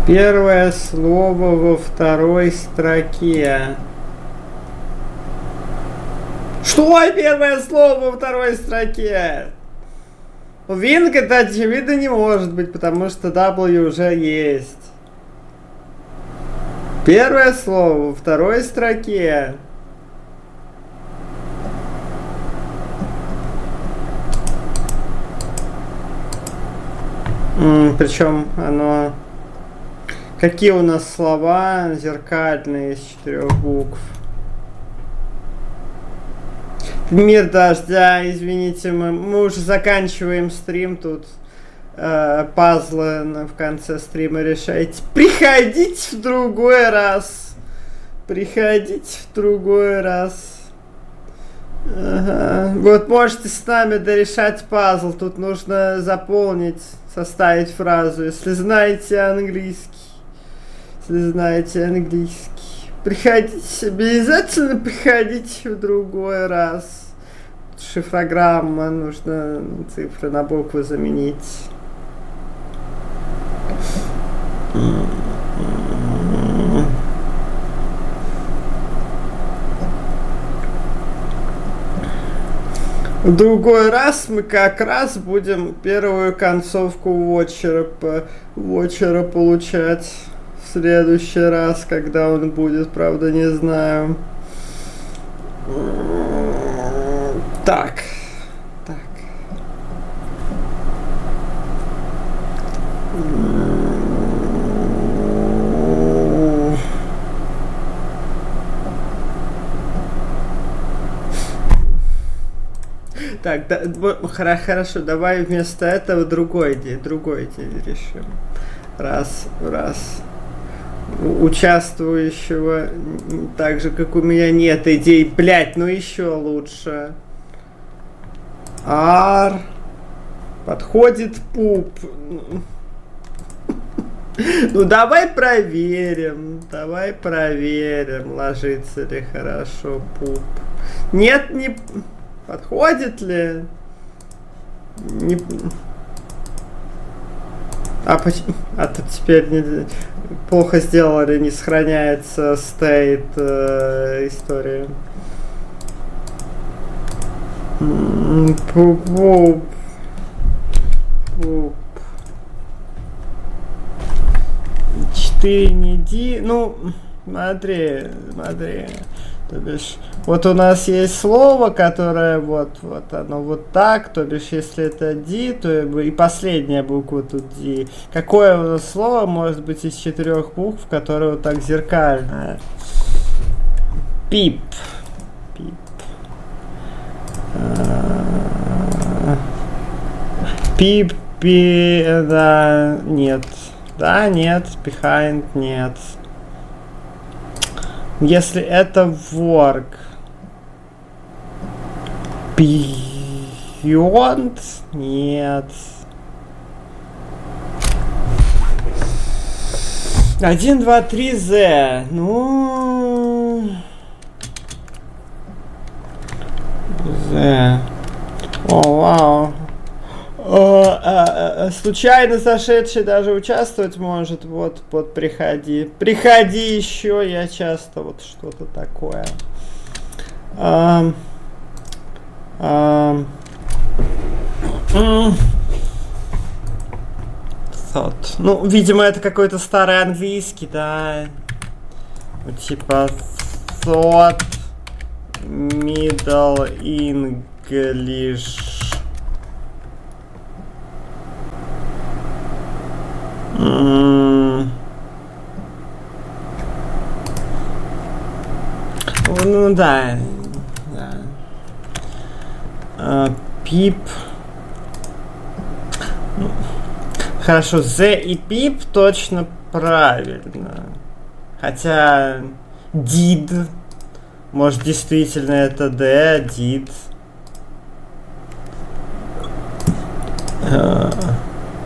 Первое слово во второй строке. Что первое слово во второй строке? Wing это очевидно не может быть, потому что W уже есть. Первое слово во второй строке. Причем оно... Какие у нас слова зеркальные из 4 букв? Мир дождя, извините, мы уже заканчиваем стрим, тут пазлы в конце стрима решайте. Приходите в другой раз. Приходите в другой раз. Ага. Вот можете с нами дорешать пазл, тут нужно заполнить, составить фразу, если знаете английский. Если знаете английский. Приходите, обязательно приходите в другой раз. Шифрограмма, нужно цифры на буквы заменить. В другой раз мы как раз будем первую концовку вотчера получать. В следующий раз, когда он будет, правда, не знаю. Так. Так, да, хорошо, давай вместо этого другой день решим. Раз. Участвующего, так же, как у меня нет идей, блять, ну еще лучше. Ар. Подходит пуп. Ну давай проверим, ложится ли хорошо пуп. Нет, не... Подходит ли? Не... А тут теперь плохо сделали, не сохраняется стейт истории. Пуп. 4 не ди. Ну, смотри. То бишь, вот у нас есть слово, которое вот оно вот так, то бишь, если это D, то и последняя буква тут D. Какое у нас слово может быть из 4 букв, которое вот так зеркальное? Пип. Пип, да, нет. Да, нет, behind, нет. Если это work, beyond, нет. 1, 2, 3, Z. Ну... Z. О, вау. Случайно зашедший даже участвовать может. Вот приходи. Приходи еще, я часто вот что-то такое. Thought. Ну, видимо, это какой-то старый английский, да. Типа thought, middle English. Ну да. Пип. Хорошо, Z и пип точно правильно. Хотя did. Может, действительно это D, did.